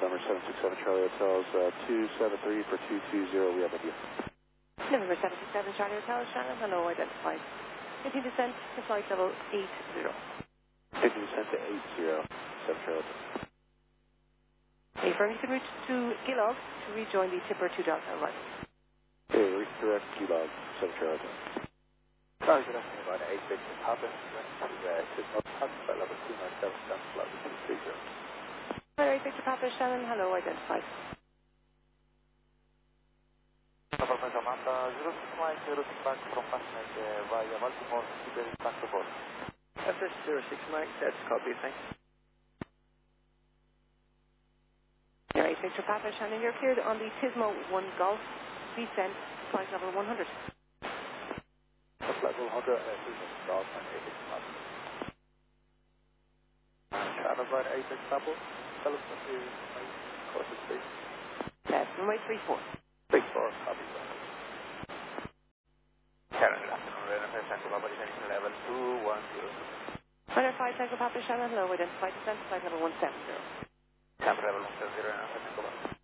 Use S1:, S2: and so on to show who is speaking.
S1: November 767 Charlie Hotels, 273 for 220, we have a view.
S2: November 767 Charlie Hotels, Shannon, hello, identified. 18 descent to flight level 80.
S1: 18 descent to 80, 7 Charlie Hotels.
S2: Confirm you can reach to Gilog to rejoin the Tipper 2 Delta right.
S1: Okay, redirect Gilog, 7 Charlie Hotels.
S3: Sorry, good afternoon, about 86 in Papa, flight level 297, down to flight level 230.
S2: Hi, 86 Papa, Shannon, hello, identified.
S3: Papa Manta, 06 Mike, 06 back from Fastnet via Baltimore, Siberian back to Port.
S4: FS 06 Mike, that's copy, thanks.
S2: Air 86 Papa, Shannon, you're cleared on the Tismo 1 Golf, descent, flight level 100.
S3: Flight level 100, Golf, and 86 Papa. Shannon, right, 86 Papa, telephone to course of space.
S2: Runway 34.
S3: 34, copy, sir. Karen, good afternoon, RNFS, Tango Papa, descending to level 210.
S2: Runway 5, Tango Papa, Shannon, hello, identified descent, flight level 170.
S3: Camera level 170, RNFS, Tango Papa.